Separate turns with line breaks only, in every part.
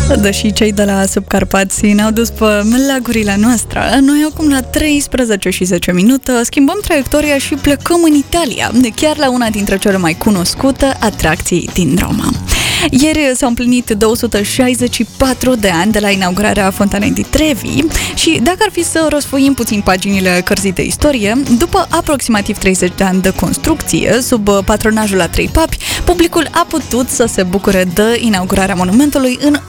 Deși cei de la Subcarpați ne-au dus pe meleagurile noastre, noi acum la 13 și 10 minute schimbăm traiectoria și plecăm în Italia, chiar la una dintre cele mai cunoscute atracții din Roma. Ieri s-au împlinit 264 de ani de la inaugurarea Fontanei di Trevi și dacă ar fi să răsfoim puțin paginile cărții de istorie, după aproximativ 30 de ani de construcție, sub patronajul a 3 papi, publicul a putut să se bucure de inaugurarea monumentului în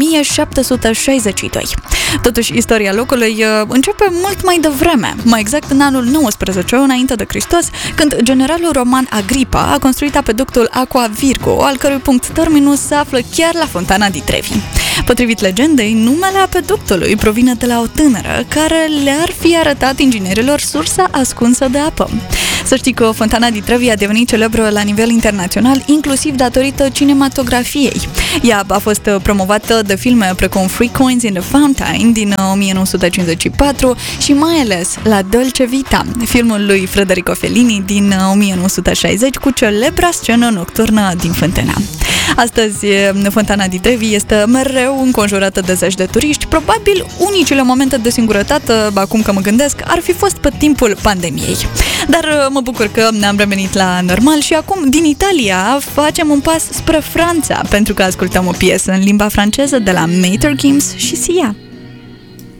1762. Totuși, istoria locului începe mult mai devreme, mai exact în anul 19 înainte de Hristos, când generalul roman Agripa a construit apeductul Aqua Virgo, al cărui punct terminus se află chiar la Fontana di Trevi. Potrivit legendei, numele apeductului provine de la o tânără care le-ar fi arătat inginerilor sursa ascunsă de apă. Să știi că Fontana di Trevi a devenit celebră la nivel internațional, inclusiv datorită cinematografiei. Ea a fost promovată de filme precum Three Coins in the Fountain din 1954 și mai ales la Dolce Vita, filmul lui Federico Fellini din 1960 cu celebra scenă nocturnă din fântână. Astăzi, Fontana di Trevi este mereu înconjurată de zeci de turiști. Probabil unicele momente de singurătate, acum că mă gândesc, ar fi fost pe timpul pandemiei. Dar mă bucur că am revenit la normal și acum din Italia facem un pas spre Franța, pentru că ascultăm o piesă în limba franceză de la Maître Gims și Sia.